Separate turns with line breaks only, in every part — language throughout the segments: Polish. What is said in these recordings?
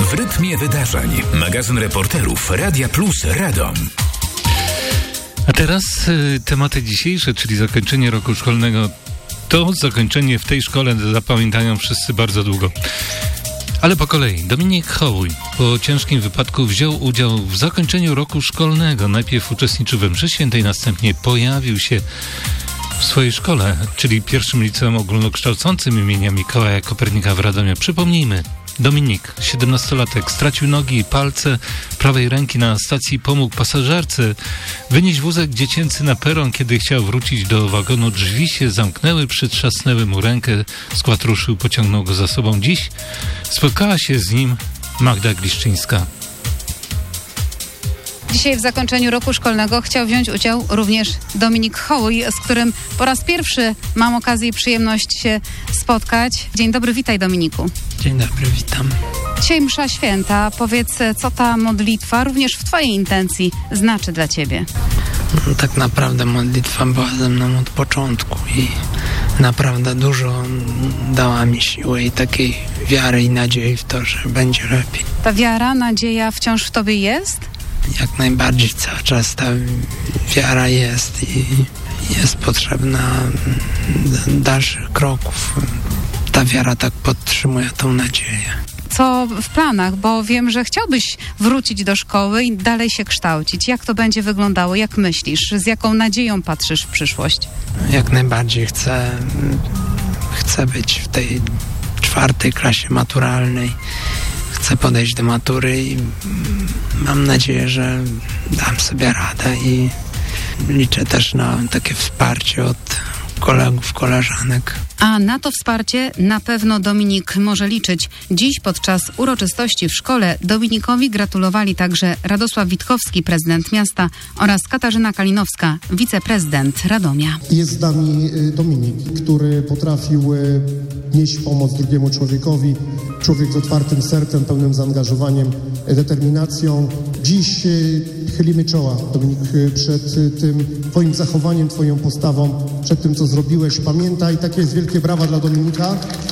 W rytmie wydarzeń. Magazyn reporterów Radia Plus Radom.
A teraz tematy dzisiejsze, czyli zakończenie roku szkolnego. To zakończenie w tej szkole zapamiętają wszyscy bardzo długo. Ale po kolei. Dominik Hołuj po ciężkim wypadku wziął udział w zakończeniu roku szkolnego. Najpierw uczestniczył we mszy świętej, następnie pojawił się w swojej szkole, czyli pierwszym liceum ogólnokształcącym imienia Mikołaja Kopernika w Radomiu. Przypomnijmy, Dominik, 17-latek, stracił nogi i palce prawej ręki na stacji, pomógł pasażerce wynieść wózek dziecięcy na peron. Kiedy chciał wrócić do wagonu, drzwi się zamknęły, przytrzasnęły mu rękę, skład ruszył, pociągnął go za sobą. Dziś spotkała się z nim Magda Gliszczyńska.
Dzisiaj w zakończeniu roku szkolnego chciał wziąć udział również Dominik Hołuj, z którym po raz pierwszy mam okazję i przyjemność się spotkać. Dzień dobry, witaj Dominiku.
Dzień dobry, witam.
Dzisiaj msza święta. Powiedz, co ta modlitwa również w twojej intencji znaczy dla ciebie?
Tak naprawdę modlitwa była ze mną od początku i naprawdę dużo dała mi siły i takiej wiary i nadziei w to, że będzie lepiej.
Ta wiara, nadzieja wciąż w tobie jest?
Jak najbardziej cały czas ta wiara jest i jest potrzebna dalszych kroków. Ta wiara tak podtrzymuje tą nadzieję.
Co w planach? Bo wiem, że chciałbyś wrócić do szkoły i dalej się kształcić. Jak to będzie wyglądało? Jak myślisz? Z jaką nadzieją patrzysz w przyszłość?
Jak najbardziej chcę być w tej 4. klasie maturalnej. Chcę podejść do matury i mam nadzieję, że dam sobie radę i liczę też na takie wsparcie od kolegów, koleżanek.
A na to wsparcie na pewno Dominik może liczyć. Dziś podczas uroczystości w szkole Dominikowi gratulowali także Radosław Witkowski, prezydent miasta, oraz Katarzyna Kalinowska, wiceprezydent Radomia.
Jest z nami Dominik, który potrafił nieść pomoc drugiemu człowiekowi. Człowiek z otwartym sercem, pełnym zaangażowaniem, determinacją. Dziś chylimy czoła, Dominik, przed tym twoim zachowaniem, twoją postawą, przed tym, co zrobiłeś. Pamiętaj, takie jest wielkie brawa dla Dominika.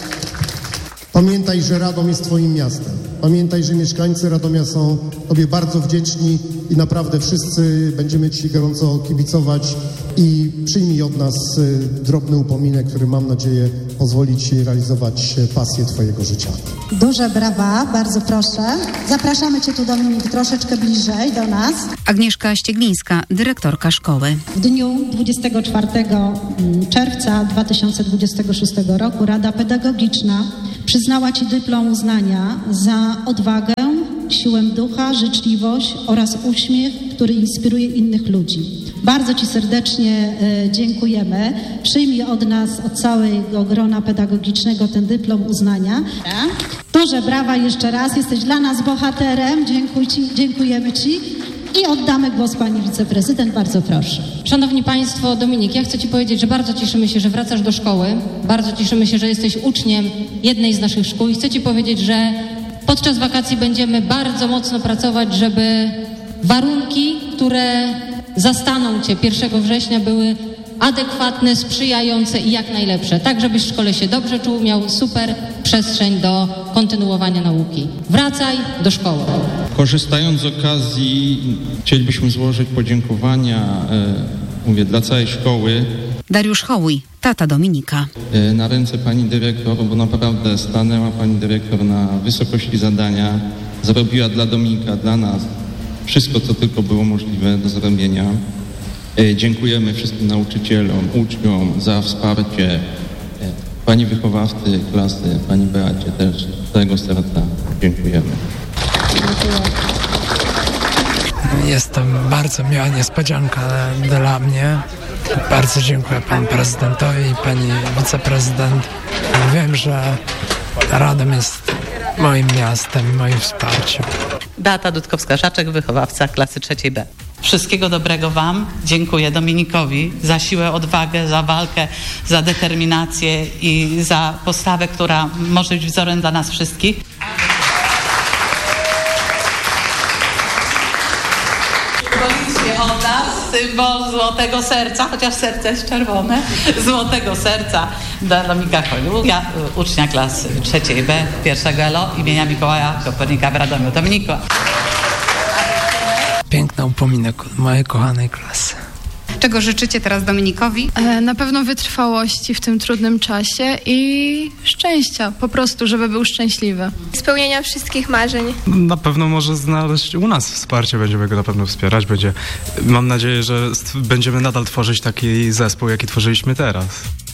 Pamiętaj, że Radom jest twoim miastem. Pamiętaj, że mieszkańcy Radomia są tobie bardzo wdzięczni i naprawdę wszyscy będziemy ci gorąco kibicować i przyjmij od nas drobny upominek, który mam nadzieję pozwoli ci realizować pasję twojego życia.
Duże brawa, bardzo proszę. Zapraszamy cię tu, Dominik, troszeczkę bliżej do nas.
Agnieszka Ścieglińska, dyrektorka szkoły.
W dniu 24 czerwca 2026 roku Rada Pedagogiczna przyznała ci dyplom uznania za odwagę, siłę ducha, życzliwość oraz uśmiech, który inspiruje innych ludzi. Bardzo ci serdecznie dziękujemy. Przyjmij od nas, od całego grona pedagogicznego ten dyplom uznania. Duże brawa jeszcze raz. Jesteś dla nas bohaterem. Dziękujemy ci. I oddamy głos pani wiceprezydent. Bardzo proszę.
Szanowni Państwo, Dominik, ja chcę ci powiedzieć, że bardzo cieszymy się, że wracasz do szkoły. Bardzo cieszymy się, że jesteś uczniem jednej z naszych szkół. I chcę ci powiedzieć, że podczas wakacji będziemy bardzo mocno pracować, żeby warunki, które zastaną cię 1 września, były adekwatne, sprzyjające i jak najlepsze. Tak, żebyś w szkole się dobrze czuł, miał super przestrzeń do kontynuowania nauki. Wracaj do szkoły.
Korzystając z okazji, chcielibyśmy złożyć podziękowania, dla całej szkoły.
Dariusz Hołuj, tata Dominika.
Na ręce pani dyrektor, bo naprawdę stanęła pani dyrektor na wysokości zadania. Zrobiła dla Dominika, dla nas wszystko, co tylko było możliwe do zrobienia. Dziękujemy wszystkim nauczycielom, uczniom za wsparcie. Pani wychowawcy klasy, pani Beacie też z całego serca dziękujemy.
Jest to bardzo miła niespodzianka dla mnie. Bardzo dziękuję panu prezydentowi i pani wiceprezydent. Wiem, że Radom jest moim miastem, moim wsparciem.
Beata Dudkowska-Szaczek, wychowawca klasy 3B. Wszystkiego dobrego wam. Dziękuję Dominikowi za siłę, odwagę, za walkę, za determinację i za postawę, która może być wzorem dla nas wszystkich. Policznie od nas symbol złotego serca, chociaż serce jest czerwone, złotego serca dla Dominika Hojluga, ucznia klasy 3B, pierwszego ELO imienia Mikołaja Kopernika w Radomiu. Dominiku.
Piękny upominek od mojej kochanej klasy.
Czego życzycie teraz Dominikowi?
Na pewno wytrwałości w tym trudnym czasie i szczęścia, po prostu, żeby był szczęśliwy.
Spełnienia wszystkich marzeń.
Na pewno może znaleźć u nas wsparcie, będziemy go na pewno wspierać. Mam nadzieję, że będziemy nadal tworzyć taki zespół, jaki tworzyliśmy teraz.